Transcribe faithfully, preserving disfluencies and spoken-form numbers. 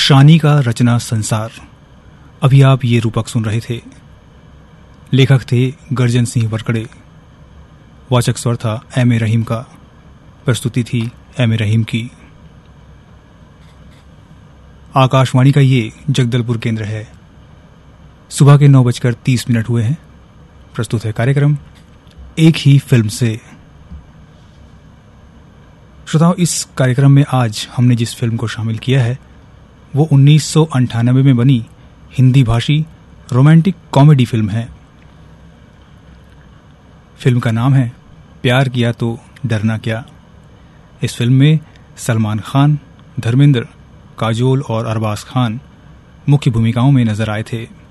शानी का रचना संसार। अभी आप ये रूपक सुन रहे थे। लेखक थे गर्जन सिंह वरकड़े। वाचक स्वर था एम ए रहीम का। प्रस्तुति थी एम ए रहीम की। आकाशवाणी का ये जगदलपुर केंद्र है। सुबह के नौ बजकर तीस मिनट हुए हैं। प्रस्तुत है कार्यक्रम एक ही फिल्म से। श्रोताओं, इस कार्यक्रम में आज हमने जिस फिल्म को शामिल किया है वो उन्नीस सौ अंठानबे में बनी हिंदी भाषी रोमांटिक कॉमेडी फिल्म है। फिल्म का नाम है प्यार किया तो डरना क्या। इस फिल्म में सलमान खान, धर्मेंद्र, काजोल और अरबाज खान मुख्य भूमिकाओं में नजर आए थे।